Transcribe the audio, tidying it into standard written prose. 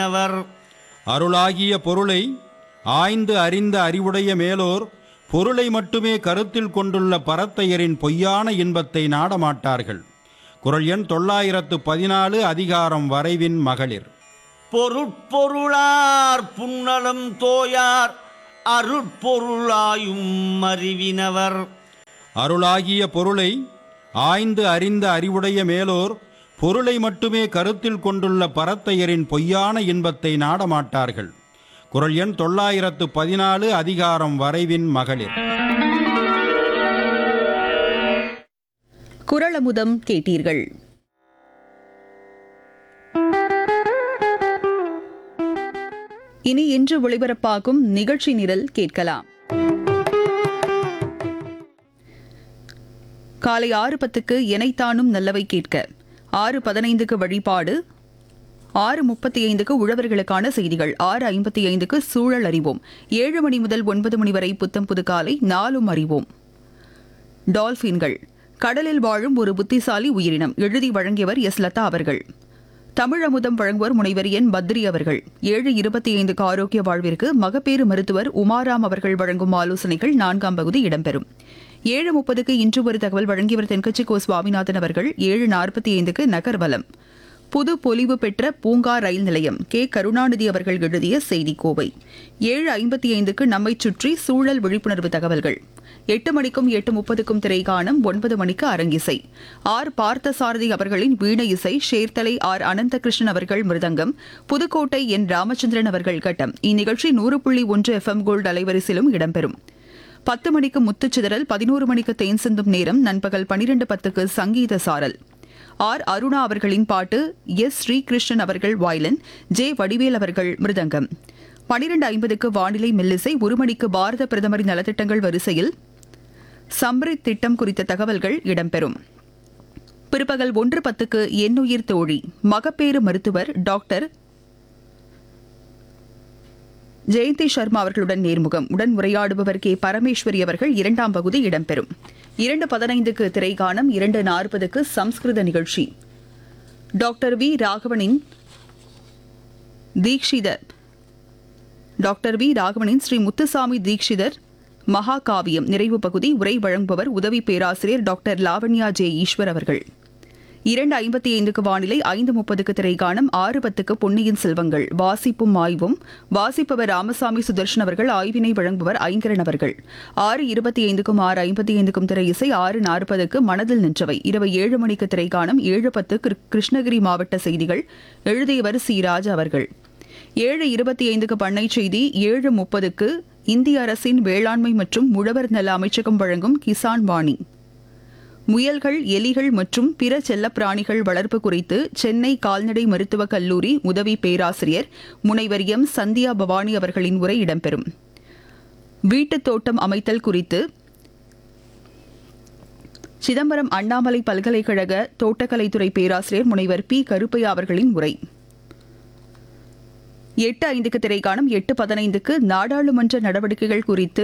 அவர் அருளாகிய பொருளை ஆய்ந்து அறிந்த அறிவுடைய மேலோர் பொருளை மட்டுமே கருத்தில் கொண்டுள்ள பரத்தையரின் பொய்யான இன்பத்தை நாடமாட்டார்கள். குறள் எண் 914, அதிகாரம் வரைவின் மகளிர். பொருட்பொருளார் புன்னலம் தோயார் அருட்பொருளாயும் அறிவினவர். அருளாகிய பொருளை ஆய்ந்து அறிந்த அறிவுடைய மேலோர் பொருளை மட்டுமே கருத்தில் கொண்டுள்ள பரத்தையரின் பொய்யான இன்பத்தை நாடமாட்டார்கள். குறள் எண் 914, அதிகாரம் வரைவின் மகளிர். குறளமுதம் கேட்டீர்கள். இனி இன்று ஒளிபரப்பாகும் நிகழ்ச்சி நிரல் கேட்கலாம். காலை 6:10 எனைத்தானும் நல்லவை கேட்க, 6:15 வழிபாடு, 6:35 உழவர்களுக்கான செய்திகள், 6:55 சூழல் அறிவோம், 7 மணி முதல் 9 மணி வரை புத்தம் புது காலை நாளும் அறிவோம். டால்பின்கள் கடலில் வாழும் ஒரு புத்திசாலி உயிரினம். எழுதி வழங்கியவர் எஸ். லதா அவர்கள். தமிழமுதம் வழங்குவர் முனைவர் என். பத்ரி அவர்கள். 7:25 ஆரோக்கிய வாழ்விற்கு மகப்பேறு மருத்துவர் உமாராம் அவர்கள் வழங்கும் ஆலோசனைகள் 4ஆம் பகுதி இடம்பெறும். 7:30 இன்று ஒரு தகவல் வழங்கியவர் தென்கட்சி கோ. சுவாமிநாதன் அவர்கள். 7:45 நகர்வலம், புது பொலிவு பெற்ற பூங்கா ரயில் நிலையம், கே. கருணாநிதி அவர்கள் எழுதிய செய்தி கோவை. 7:55 நம்மைச் சுற்றி சூழல் விழிப்புணர்வு தகவல்கள். 8 மணிக்கும் 8:30 திரைகாணம், 9 மணிக்கு அரங்கிசை. ஆர். பார்த்தசாரதி அவர்களின் வீணை இசை, சேர்த்தலை ஆர். அனந்தகிருஷ்ணன் அவர்கள் மிருதங்கம், புதுக்கோட்டை என். ராமச்சந்திரன் அவர்கள் கட்டம். இந்நிகழ்ச்சி 100.1 FM கோல்டு அலைவரிசையிலும் இடம்பெறும். 10 மணிக்கு முத்துச்சிதறல், 11 மணிக்கு தேன் சிந்தும் நேரம், நண்பகல் 12:10 சங்கீத சாரல். ஆர். அருணா அவர்களின் பாட்டு, எஸ். ஸ்ரீகிருஷ்ணன் அவர்கள் வயலின், ஜே. வடிவேல் அவர்கள் மிருதங்கம். 12:50 வானிலை மெல்லிசை. 1 மணிக்கு பாரத பிரதமரின் நலத்திட்டங்கள் வரிசையில் சம்ரித் திட்டம் குறித்த தகவல்கள் இடம்பெறும். பிற்பகல் 1:10 எண்ணுயிர் தோழி, மகப்பேறு மருத்துவர் டாக்டர் ஜெயந்தி சர்மா அவர்களுடன் நேர்முகம். உடன் உரையாடுபவர் கே. பரமேஸ்வரி அவர்கள். 2ஆம் பகுதி இடம்பெறும். 2:15 திரைகாணம், 2:40 சம்ஸ்கிருத நிகழ்ச்சி. Doctor V. ராகவனின் ஸ்ரீ முத்துசாமி தீக்ஷிதர் மகாகாவியம் நிறைவு பகுதி. உரை வழங்குபவர் உதவி பேராசிரியர் டாக்டர் லாவண்யா ஜே. ஈஸ்வர் அவர்கள். 2:55 வானிலை. 5:30 திரைகாணம், 6:10 பொன்னியின் செல்வங்கள், வாசிப்பும் ஆய்வும். வாசிப்பவர் ராமசாமி சுதர்ஷன் அவர்கள். ஆய்வினை வழங்குபவர் ஐங்கரன் அவர்கள். 6:25 6:55 திரை இசை. 6:40 மனதில் நின்றவை. இரவு 7 மணிக்கு திரைகாணம், 7:10 கிருஷ்ணகிரி மாவட்ட செய்திகள். எழுதியவர் சி. ராஜா அவர்கள். 7:25 பண்ணை செய்தி. 7:30 இந்திய அரசின் வேளாண்மை மற்றும் உழவர் நல அமைச்சகம் வழங்கும் கிசான் வாணி. முயல்கள், எலிகள் மற்றும் பிற செல்லப்பிராணிகள் வளர்ப்பு குறித்து சென்னை கால்நடை மருத்துவக் கல்லூரி உதவி பேராசிரியர் முனைவர் எம். சந்தியா பவானி அவர்களின் உரை இடம்பெறும். வீட்டுத் தோட்டம் அமைத்தல் குறித்து சிதம்பரம் அண்ணாமலை பல்கலைக்கழக தோட்டக்கலைத்துறை பேராசிரியர் முனைவர் பி. கருப்பையா அவர்களின் உரை. 8:05 திரைக்காணம், 8:15 நாடாளுமன்ற நடவடிக்கைகள் குறித்து